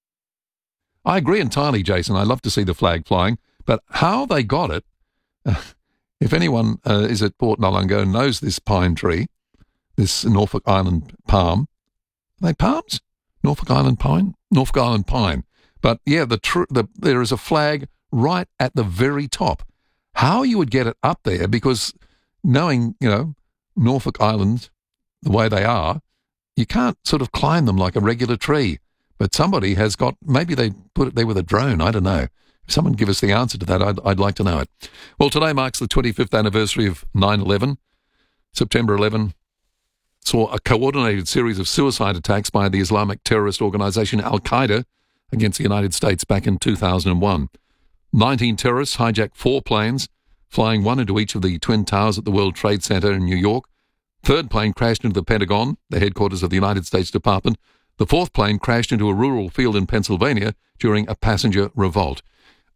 I agree entirely, Jason. I love to see the flag flying, but how they got it, if anyone is at Port Noarlunga and knows this pine tree, this Norfolk Island palm, are they palms? Norfolk Island pine? Norfolk Island pine. But yeah, there is a flag right at the very top. How you would get it up there, because knowing, Norfolk Island, the way they are, you can't sort of climb them like a regular tree. But somebody has got, maybe they put it there with a drone, I don't know. If someone give us the answer to that, I'd like to know it. Well, today marks the 25th anniversary of 9/11. September 11 saw a coordinated series of suicide attacks by the Islamic terrorist organisation Al-Qaeda against the United States back in 2001. 19 terrorists hijacked 4 planes, flying one into each of the Twin Towers at the World Trade Center in New York. Third plane crashed into the Pentagon, the headquarters of the United States Department. The 4th plane crashed into a rural field in Pennsylvania during a passenger revolt.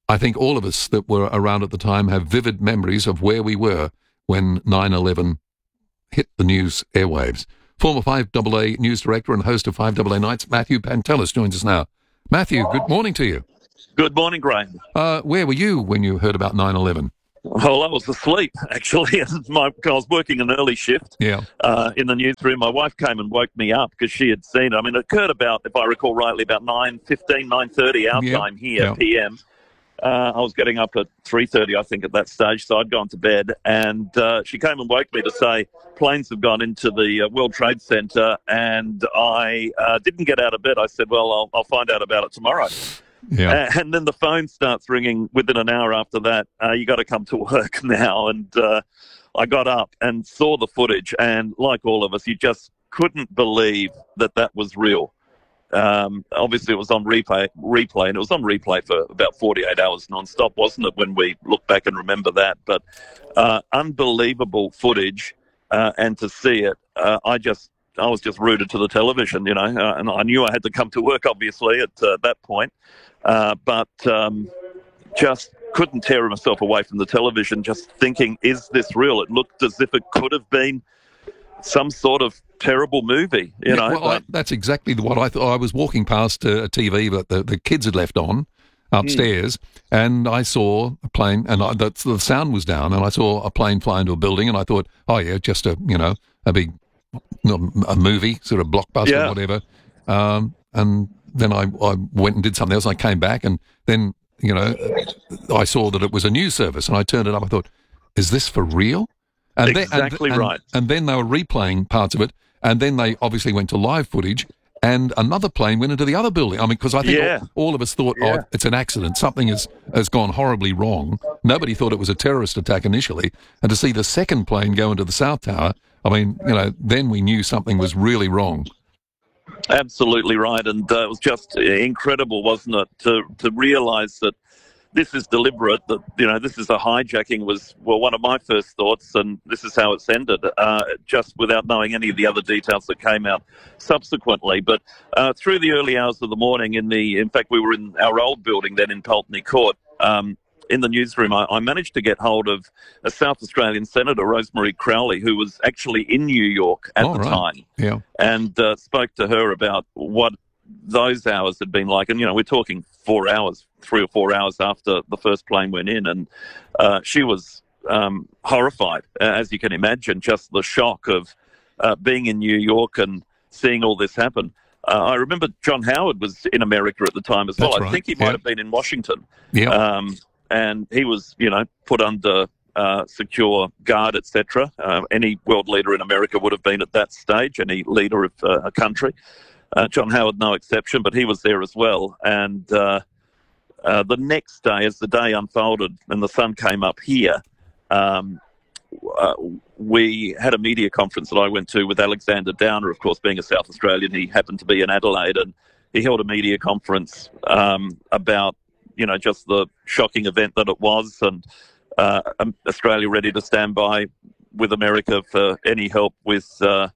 I think all of us that were around at the time have vivid memories of where we were when 9/11 hit the news airwaves. Former 5AA news director and host of 5AA Nights, Matthew Pantelis, joins us now. Matthew, good morning to you. Good morning, Graham. Where were you when you heard about 9/11? Well, I was asleep, actually. I was working an early shift in the newsroom. My wife came and woke me up because she had seen it. I mean, it occurred about, if I recall rightly, about 9:15, 9:30 our time here, PM. I was getting up at 3:30, I think, at that stage, so I'd gone to bed. And she came and woke me to say planes have gone into the World Trade Center, and I didn't get out of bed. I said, well, I'll find out about it tomorrow. Yeah. And then the phone starts ringing within an hour after that. You got to come to work now. And I got up and saw the footage. And like all of us, you just couldn't believe that was real. Obviously, it was on replay, and it was on replay for about 48 hours non-stop, wasn't it, when we look back and remember that? But unbelievable footage, and to see it, I was just rooted to the television, you know, and I knew I had to come to work, obviously, at that point. But just couldn't tear myself away from the television, just thinking, is this real? It looked as if it could have been some sort of terrible movie, you know. Well, that's exactly what I thought. I was walking past a TV that the kids had left on upstairs, and I saw a plane, and the sound was down, and I saw a plane fly into a building, and I thought, oh, yeah, just a big... a movie, sort of blockbuster, whatever. And then I went and did something else. I came back, and then, I saw that it was a news service, and I turned it up. I thought, is this for real? And right. And then they were replaying parts of it, and then they obviously went to live footage, and another plane went into the other building. I mean, because I think all of us thought, it's an accident. Something has gone horribly wrong. Nobody thought it was a terrorist attack initially. And to see the second plane go into the South Tower, I mean, then we knew something was really wrong. Absolutely right. And it was just incredible, wasn't it, to realise that this is deliberate, that, this is a hijacking was, one of my first thoughts, and this is how it's ended, just without knowing any of the other details that came out subsequently. But through the early hours of the morning, in fact, we were in our old building then in Pulteney Court, in the newsroom, I managed to get hold of a South Australian Senator, Rosemary Crowley, who was actually in New York at the time, and spoke to her about what those hours had been like. And, we're talking 3 or 4 hours after the first plane went in, and she was horrified, as you can imagine, just the shock of being in New York and seeing all this happen. I remember John Howard was in America at the time as well. That's right. I think he might have been in Washington. And he was, put under secure guard, etc. Any world leader in America would have been at that stage, any leader of a country. John Howard, no exception, but he was there as well. And the next day, as the day unfolded and the sun came up here, we had a media conference that I went to with Alexander Downer, of course, being a South Australian. He happened to be in Adelaide, and he held a media conference about, just the shocking event that it was, and Australia ready to stand by with America for any help with the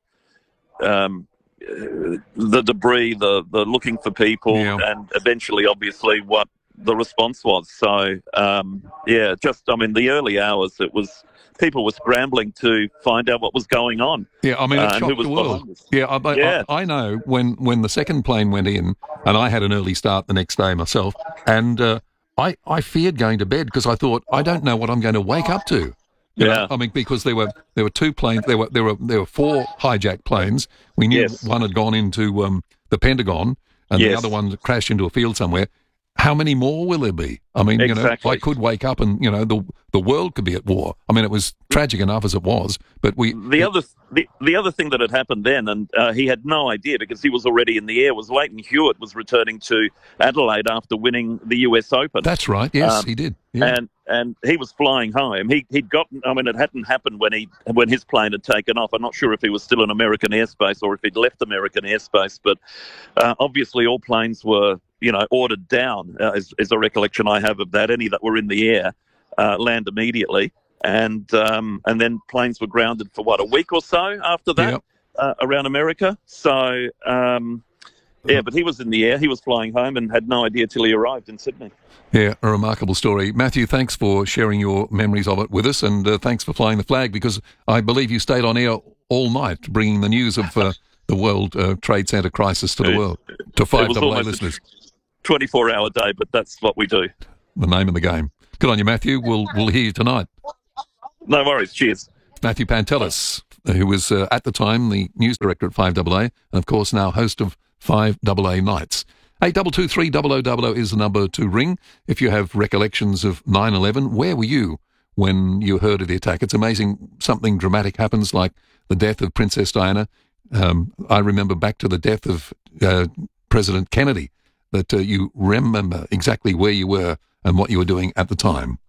debris, the looking for people, and eventually, obviously, what the response was. So, the early hours, it was... people were scrambling to find out what was going on. Yeah, I mean, it shocked the world. I know when the second plane went in, and I had an early start the next day myself, and I feared going to bed because I thought, I don't know what I'm going to wake up to. You know? I mean, because there were two planes, there were 4 hijacked planes. We knew one had gone into the Pentagon, and the other one crashed into a field somewhere. How many more will there be? I mean, I could wake up and, the world could be at war. I mean, it was tragic enough as it was, but The other thing that had happened then, and he had no idea because he was already in the air, was Leighton Hewitt was returning to Adelaide after winning the US Open. That's right, yes, he did. Yeah. And he was flying home. He'd gotten, it hadn't happened when his plane had taken off. I'm not sure if he was still in American airspace or if he'd left American airspace, but obviously all planes were, ordered down, is a recollection I have of that. Any that were in the air land immediately. And then planes were grounded for, a week or so after that around America. So, Yeah, but he was in the air. He was flying home and had no idea till he arrived in Sydney. Yeah, a remarkable story. Matthew, thanks for sharing your memories of it with us, and thanks for flying the flag, because I believe you stayed on air all night bringing the news of the World Trade Center crisis to the world, to 5AA listeners. 24-hour day, but that's what we do. The name of the game. Good on you, Matthew. We'll hear you tonight. No worries. Cheers. Matthew Pantelis, who was at the time the news director at 5AA, and of course now host of 5AA Nights. 8223 is the number to ring if you have recollections of 9/11. Where were you when you heard of the attack? It's amazing something dramatic happens, like the death of Princess Diana. I remember back to the death of President Kennedy, that you remember exactly where you were and what you were doing at the time.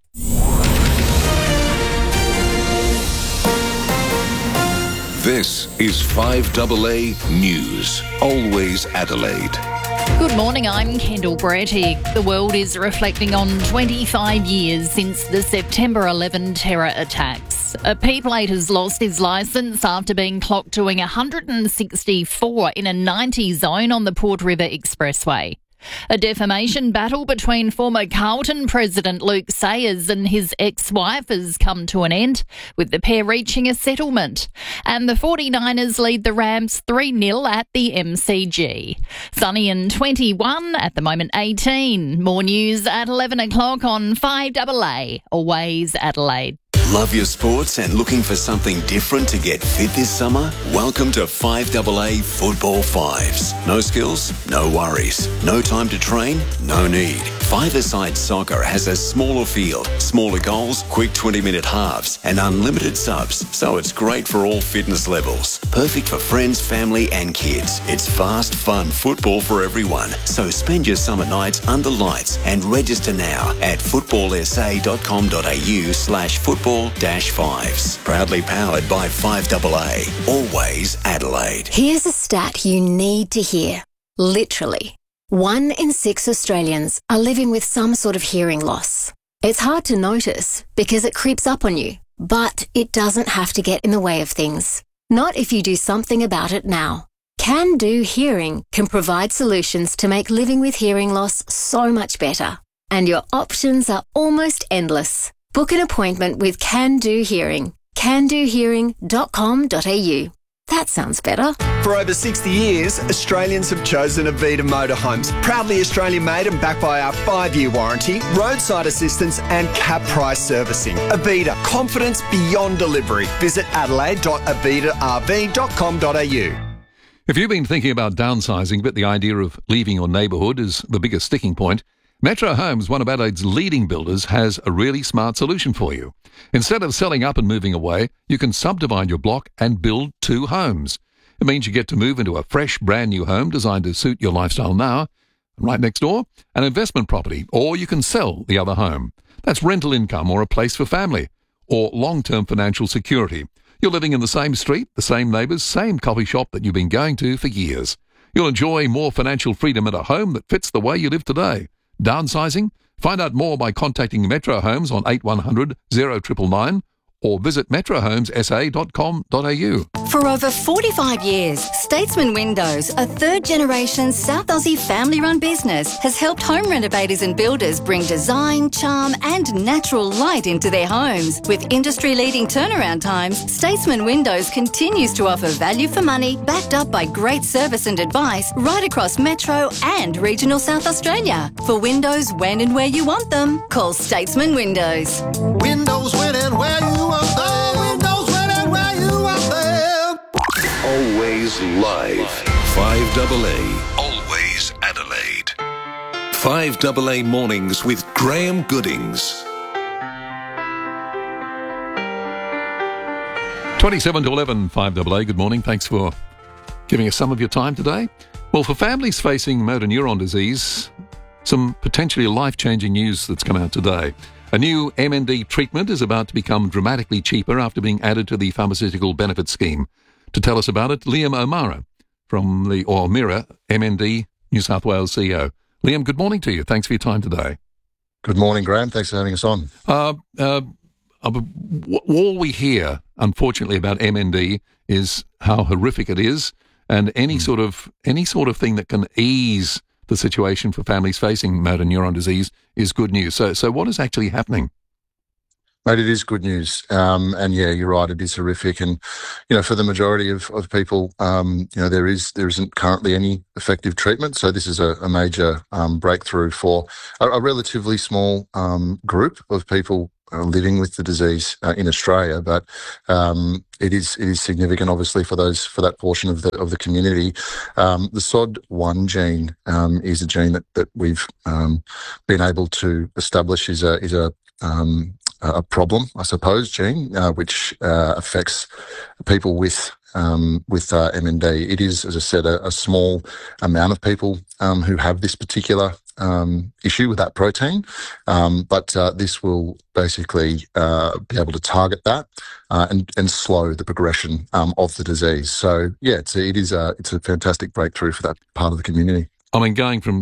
This is 5AA News, always Adelaide. Good morning, I'm Kendall Brattig. The world is reflecting on 25 years since the September 11 terror attacks. A P-plate has lost his licence after being clocked doing 164 in a 90 zone on the Port River Expressway. A defamation battle between former Carlton president Luke Sayers and his ex-wife has come to an end, with the pair reaching a settlement. And the 49ers lead the Rams 3-0 at the MCG. Sunny and 21, at the moment 18. More news at 11 o'clock on 5AA, always Adelaide. Love your sports and looking for something different to get fit this summer? Welcome to 5AA Football Fives. No skills? No worries. No time to train? No need. Five-a-side soccer has a smaller field, smaller goals, quick 20-minute halves and unlimited subs, so it's great for all fitness levels. Perfect for friends, family and kids. It's fast, fun football for everyone. So spend your summer nights under lights and register now at footballsa.com.au/football-fives. Proudly powered by 5AA. Always Adelaide. Here's a stat you need to hear. Literally, 1 in 6 Australians are living with some sort of hearing loss. It's hard to notice because it creeps up on you, but it doesn't have to get in the way of things. Not if you do something about it now. Can Do Hearing can provide solutions to make living with hearing loss so much better. And your options are almost endless. Book an appointment with Can Do Hearing. candohearing.com.au. That sounds better. For over 60 years, Australians have chosen Avita Motorhomes. Proudly Australian made and backed by our 5-year warranty, roadside assistance and cap price servicing. Avita, confidence beyond delivery. Visit adelaide.avitarv.com.au. If you've been thinking about downsizing, but the idea of leaving your neighbourhood is the biggest sticking point, Metro Homes, one of Adelaide's leading builders, has a really smart solution for you. Instead of selling up and moving away, you can subdivide your block and build 2 homes. It means you get to move into a fresh, brand new home designed to suit your lifestyle now. And right next door, an investment property, or you can sell the other home. That's rental income or a place for family, or long-term financial security. You're living in the same street, the same neighbours, same coffee shop that you've been going to for years. You'll enjoy more financial freedom at a home that fits the way you live today. Downsizing? Find out more by contacting Metro Homes on 8100 0999 or visit metrohomessa.com.au. For over 45 years, Statesman Windows, a third-generation South Aussie family-run business, has helped home renovators and builders bring design, charm and natural light into their homes. With industry-leading turnaround times, Statesman Windows continues to offer value for money, backed up by great service and advice right across Metro and regional South Australia. For windows when and where you want them, call Statesman Windows. Windows when and where you want them. Windows when and where you want them. Always live. 5AA. Always Adelaide. 5AA Mornings with Graham Goodings. 27 to 11, 5AA. Good morning. Thanks for giving us some of your time today. Well, for families facing motor neuron disease, some potentially life-changing news that's come out today. A new MND treatment is about to become dramatically cheaper after being added to the Pharmaceutical Benefit Scheme. To tell us about it, Liam O'Mara from the Mira MND New South Wales CEO. Liam, good morning to you. Thanks for your time today. Good morning, Graham. Thanks for having us on. All we hear, unfortunately, about MND is how horrific it is and any sort of thing that can ease the situation for families facing motor neuron disease is good news. So what is actually happening? Mate, it is good news. And yeah, you're right, it is horrific. And, for the majority of people, there isn't currently any effective treatment. So this is a major breakthrough for a relatively small group of people living with the disease in Australia, but it is significant, obviously, for that portion of the community. The SOD1 gene is a gene that we've been able to establish is a problem, I suppose, gene, which affects people with MND. It is, as I said, a small amount of people who have this particular issue with that protein, but this will basically be able to target that and slow the progression of the disease. So yeah, it's a fantastic breakthrough for that part of the community. I mean, going from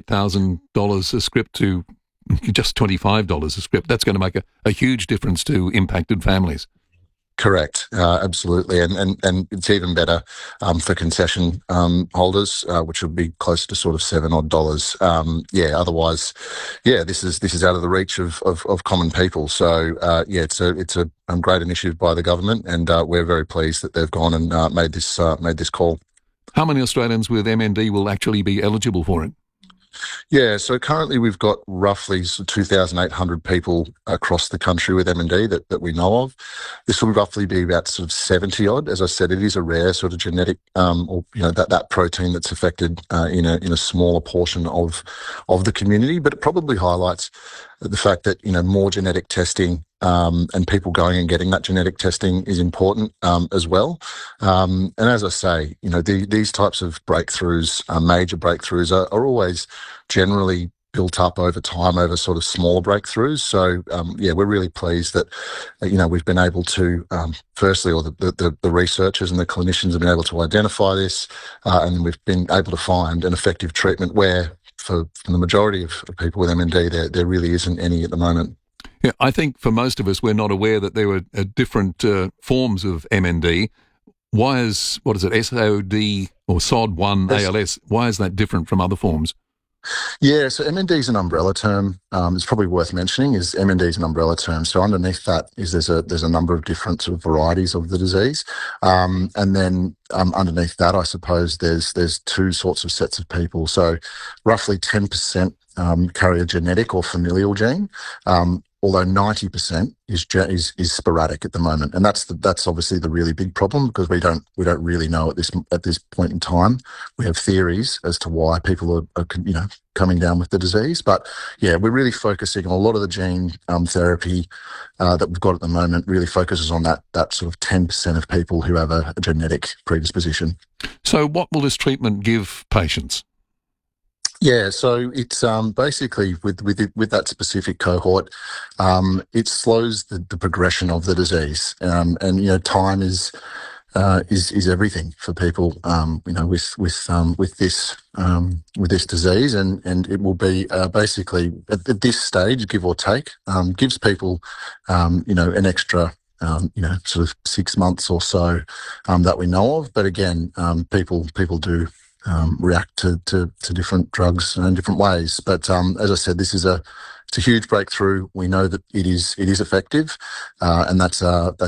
$28,000 a script to just $25 a script, that's going to make a huge difference to impacted families. Correct, absolutely, and it's even better for concession holders, which would be closer to sort of $7 odd. Otherwise, this is out of the reach of common people. So it's a great initiative by the government, and we're very pleased that they've gone and made this call. How many Australians with MND will actually be eligible for it? Yeah, so currently we've got roughly 2,800 people across the country with MND that we know of. This will roughly be about sort of 70 odd. As I said, it is a rare sort of genetic, that protein that's affected in a smaller portion of the community. But it probably highlights the fact that more genetic testing and people going and getting that genetic testing is important as well. And as I say, these types of breakthroughs, major breakthroughs, are always generally built up over time over sort of smaller breakthroughs. So we're really pleased that we've been able to firstly, or the researchers and the clinicians have been able to identify this, and we've been able to find an effective treatment where for the majority of people with MND there really isn't any at the moment. Yeah, I think for most of us, we're not aware that there were different forms of MND. Why is, SOD or SOD1 ALS, why is that different from other forms? Yeah, so MND is an umbrella term. It's probably worth mentioning is MND is an umbrella term. So underneath that is there's a number of different sort of varieties of the disease, and then underneath that, I suppose there's two sorts of sets of people. So roughly 10% carry a genetic or familial gene, although 90% is sporadic at the moment, and that's obviously the really big problem because we don't really know at this point in time. We have theories as to why people are coming down with the disease, but yeah, we're really focusing on a lot of the gene therapy that we've got at the moment. Really focuses on that sort of 10% of people who have a genetic predisposition. So, what will this treatment give patients? Yeah, so it's basically with that specific cohort, it slows the progression of the disease, and time is everything for people, with this disease, and it will be basically at this stage, give or take, gives people an extra sort of 6 months or so that we know of, but again, people do react to different drugs in different ways. But as I said, it's a huge breakthrough. We know that it is effective, and that's something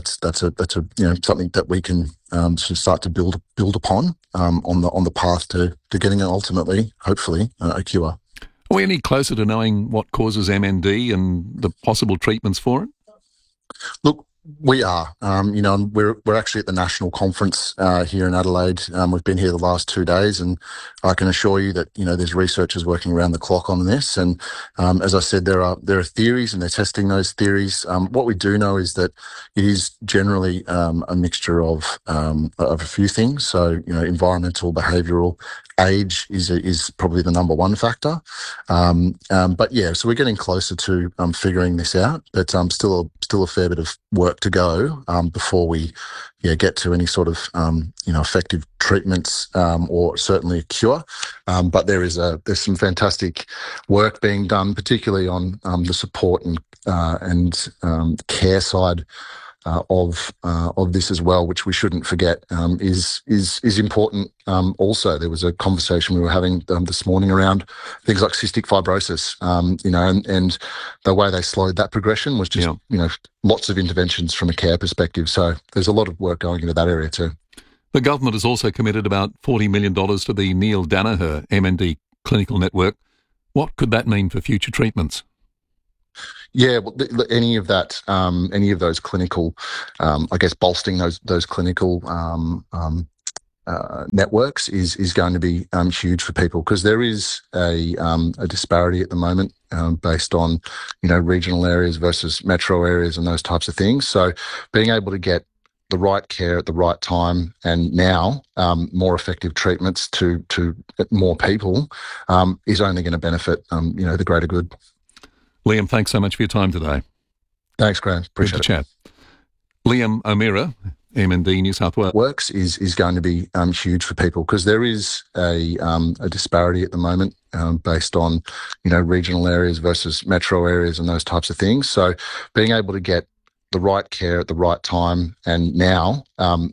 that we can sort of start to build upon on the path to getting ultimately, hopefully, a cure. Are we any closer to knowing what causes MND and the possible treatments for it? Look, we are, and we're actually at the national conference here in Adelaide. We've been here the last 2 days, and I can assure you that there's researchers working around the clock on this. And as I said, there are theories, and they're testing those theories. What we do know is that it is generally a mixture of a few things. So environmental, behavioural, age is probably the number one factor. But yeah, so we're getting closer to figuring this out, but still a fair bit of work to go before we get to any sort of effective treatments or certainly a cure. But there's some fantastic work being done, particularly on the support and care side of this as well, which we shouldn't forget, is important. Also, there was a conversation we were having this morning around things like cystic fibrosis, and the way they slowed that progression was just, lots of interventions from a care perspective. So there's a lot of work going into that area too. The government has also committed about $40 million to the Neil Danaher MND clinical network. What could that mean for future treatments? Yeah, well, any of those clinical, bolstering those clinical networks is going to be huge for people, because there is a disparity at the moment based on regional areas versus metro areas and those types of things. So being able to get the right care at the right time and now more effective treatments to more people is only going to benefit the greater good. Liam, thanks so much for your time today. Thanks, Graham. Appreciate Good to chat. Liam O'Meara, MND New South Wales. Works is going to be huge for people, because there is a disparity at the moment based on regional areas versus metro areas and those types of things. So being able to get the right care at the right time and now